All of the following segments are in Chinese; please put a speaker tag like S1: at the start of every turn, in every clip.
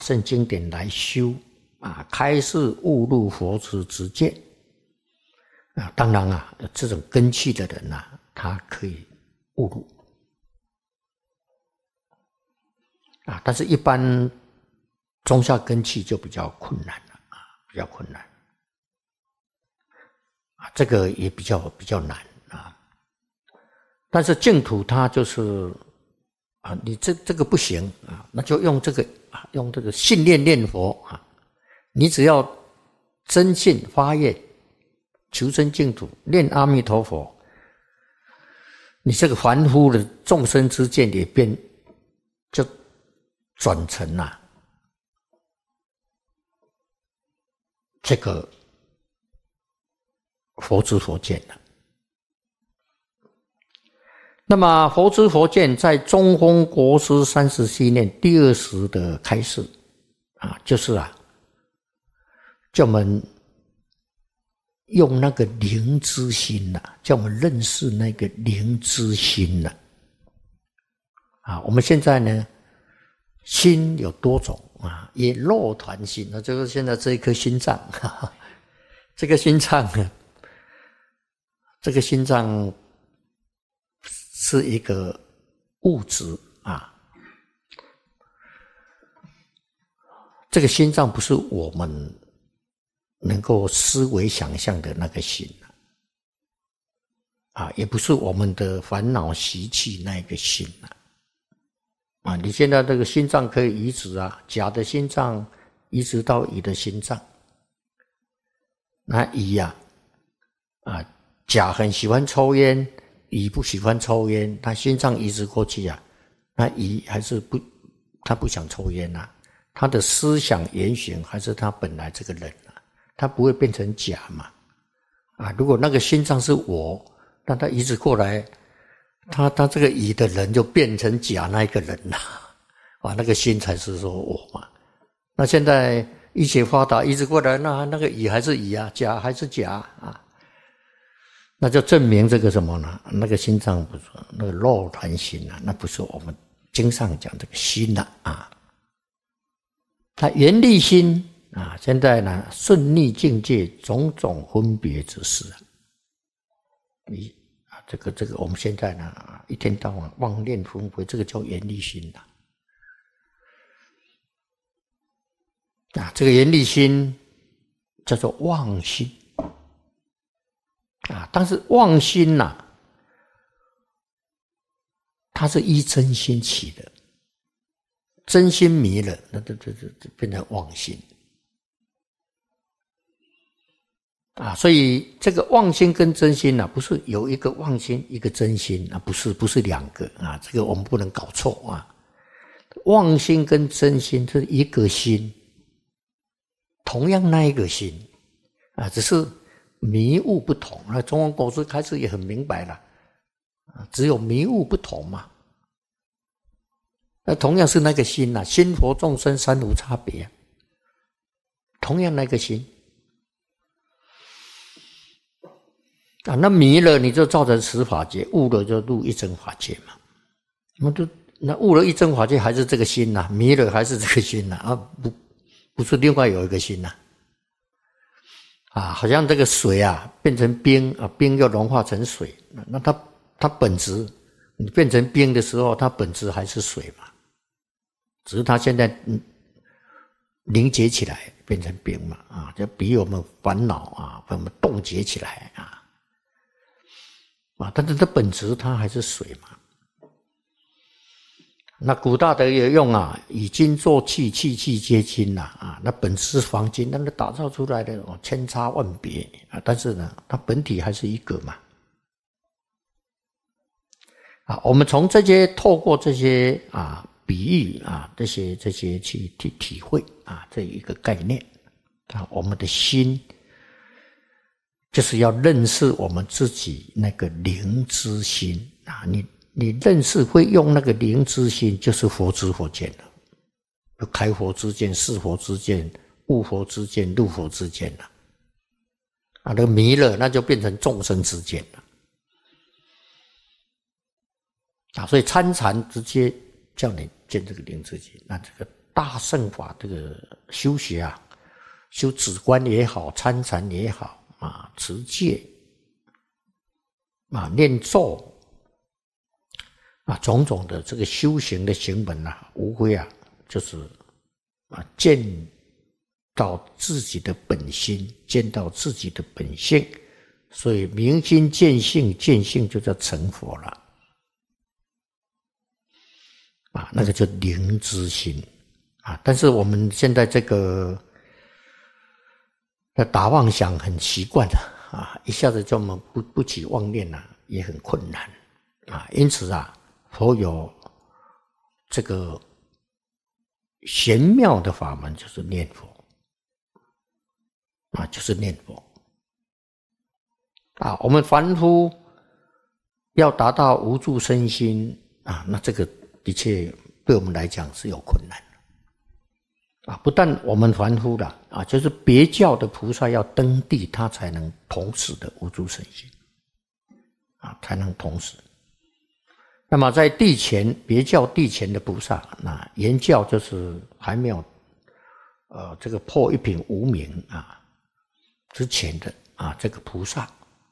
S1: 圣经典来修啊，开示悟入佛之见啊。当然啊，这种根器的人啊，他可以悟入啊，但是一般中下根器就比较困难了啊，比较困难啊，这个也比较难啊。但是净土它就是啊，你这个不行啊，那就用这个信念佛啊。你只要真信发愿，求生净土，念阿弥陀佛，你这个凡夫的众生之见也就转成了这个佛知佛见了。那么佛知佛见在中峰国师37念第20的开示啊，就是啊，叫我们用那个灵知心啊，叫我们认识那个灵知心啊。我们现在呢，心有多种啊，也肉团心，那就是现在这一颗心脏，这个心脏是一个物质啊，这个心脏不是我们能够思维想象的那个心啊，也不是我们的烦恼习气那个心啊。你现在这个心脏可以移植啊，甲的心脏移植到乙的心脏，那乙啊，甲很喜欢抽烟，乙不喜欢抽烟，他心脏移植过去啊，那乙还是他不想抽烟啊，他的思想言行还是他本来这个人啊，他不会变成甲嘛啊。如果那个心脏是我，那他移植过来，他这个乙的人就变成甲那一个人了啊，那个心才是说我嘛。那现在医学发达，移植过来，那个乙还是乙啊，甲还是甲啊。那就证明这个什么呢？那个心脏不是那个肉团心啊，那不是我们经上讲这个心啊。它缘力心啊，现在呢顺逆境界种种分别之事这个我们现在呢一天到晚妄念分别，这个叫缘力心啊。这个缘力心叫做妄心。但是妄心它是依真心起的，真心迷了，那这变成妄心啊。所以这个妄心跟真心不是有一个妄心一个真心啊，不是两个啊，这个我们不能搞错啊。妄心跟真心是一个心，同样那一个心啊，只是迷悟不同。那中文国师开始也很明白了，只有迷悟不同嘛。那同样是那个心心佛众生三无差别同样那个心那迷了你就造成十法界，悟了就入一真法界嘛。那悟了一真法界还是这个心迷了还是这个心不是另外有一个心好像这个水变成冰冰又融化成水，那它本质你变成冰的时候，它本质还是水嘛，只是它现在凝结起来变成冰嘛就比我们烦恼把我们冻结起来但是它本质它还是水嘛。那古大德也用以金做器，器器皆金那本质是黄金，那打造出来的千差万别但是呢它本体还是一个嘛我们从这些透过这些比喻这些去体会这一个概念我们的心就是要认识我们自己那个灵知心你认识会用那个灵知心，就是佛知佛见了，开佛知见、是佛知见、悟佛知见、入佛知见了那个迷了，那就变成众生知见了所以参禅直接叫你见这个灵知心，那这个大乘法这个修学啊，修止观也好，参禅也好啊，持戒啊，念咒啊，种种的这个修行的行门啊，无非啊就是啊见到自己的本心，见到自己的本性，所以明心见性，见性就叫成佛了啊，那个叫灵知心啊。但是我们现在这个打妄想很习惯了啊，一下子叫我们不起妄念啊，也很困难啊。因此啊，佛有这个玄妙的法门，就是念佛啊，就是念佛啊。我们凡夫要达到无住身心啊，那这个的确对我们来讲是有困难的啊。不但我们凡夫的啊，就是别教的菩萨要登地，他才能同时的无住身心啊，才能同时。那么在地前，别教地前的菩萨，那原教就是还没有这个破一品无明啊之前的啊这个菩萨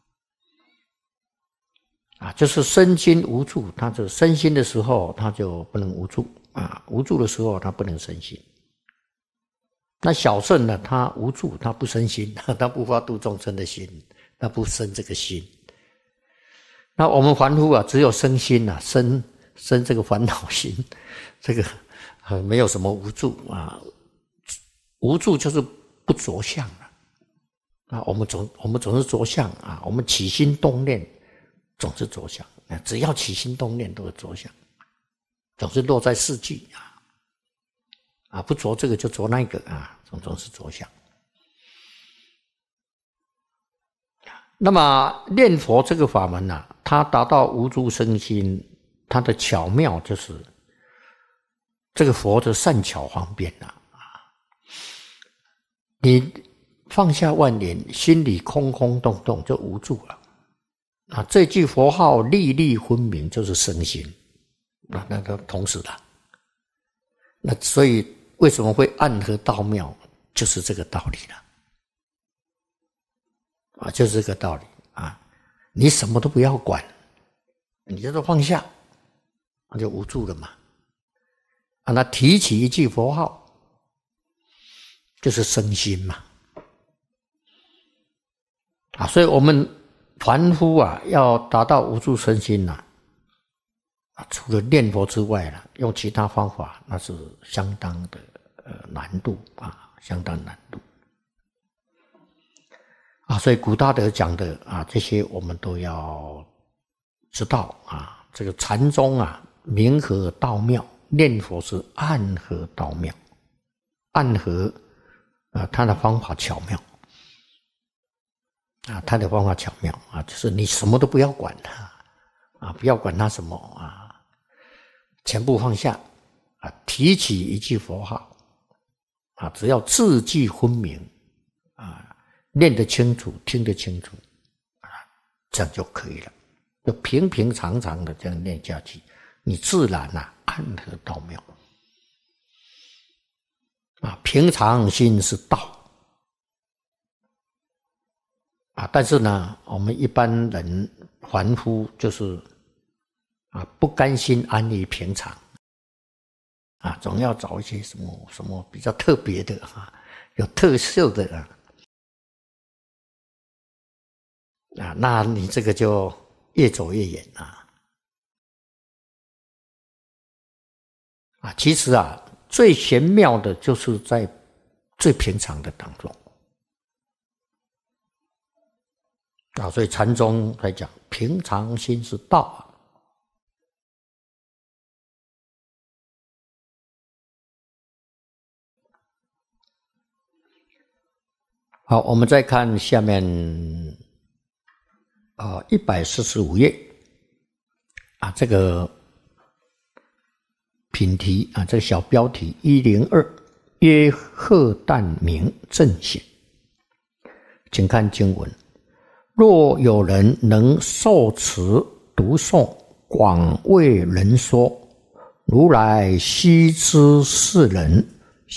S1: 啊，就是身心无住，他就身心的时候他就不能无住啊，无住的时候他不能身心。那小圣呢，他无住，他不生心，他不发度众生的心，他不生这个心。那我们凡夫啊，只有生心啊，生这个烦恼心，这个没有什么无住啊，无住就是不着相了啊。我们总是着相啊，我们起心动念总是着相啊，只要起心动念都是着相，总是落在四句啊，不着这个就着那个啊，总是着相。那么念佛这个法门啊，它达到无住身心，它的巧妙就是这个佛的善巧方便啊。你放下万念，心里空空洞洞就无住了啊。这句佛号粒粒分明，就是身心啊，那个同时的。那所以为什么会暗合道妙，就是这个道理了。啊，就是这个道理啊！你什么都不要管，你就是放下，那就无住了嘛。啊，那提起一句佛号，就是身心嘛。啊，所以我们凡夫啊，要达到无住身心啊，除了念佛之外啦，用其他方法那是相当的难度啊，相当难度。啊，所以古大德讲的啊，这些我们都要知道啊。这个禅宗啊，明合道妙，念佛是暗合道妙，暗合啊，他的方法巧妙啊，他的方法巧妙啊，就是你什么都不要管他啊，不要管他什么啊，全部放下啊，提起一句佛号啊，只要字句分明啊。念得清楚，听得清楚啊，这样就可以了。就平平常常的这样念下去，你自然啊暗合道妙啊。平常心是道啊，但是呢，我们一般人凡夫就是啊不甘心安于平常啊，总要找一些什么比较特别的啊，有特色的啊，那你这个就越走越远啊！其实啊，最玄妙的就是在最平常的当中啊，所以禅宗来讲，平常心是道啊。好，我们再看下面145页啊，这个品题啊，这个小标题102曰鹤旦明正显，请看经文：若有人能受持读诵，广为人说， 如来悉知是人，